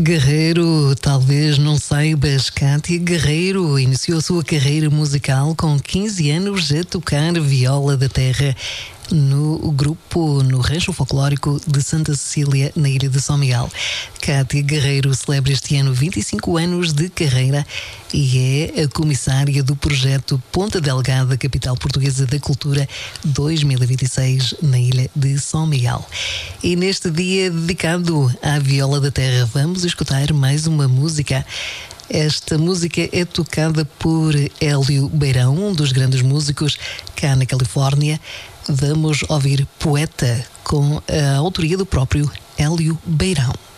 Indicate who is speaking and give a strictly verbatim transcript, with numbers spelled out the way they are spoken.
Speaker 1: Guerreiro, talvez não saibas, Cátia Guerreiro iniciou a sua carreira musical com quinze anos a tocar viola da terra no grupo no Rancho Folclórico de Santa Cecília, na ilha de São Miguel. Cátia Guerreiro celebra este ano vinte e cinco anos de carreira e é a comissária do projeto Ponta Delgada, Capital Portuguesa da Cultura dois mil e vinte e seis, na ilha de São Miguel. E neste dia dedicado à viola da terra, vamos escutar mais uma música. Esta música é tocada por Hélio Beirão, um dos grandes músicos cá na Califórnia. Vamos ouvir Poeta, com a autoria do próprio Hélio Beirão.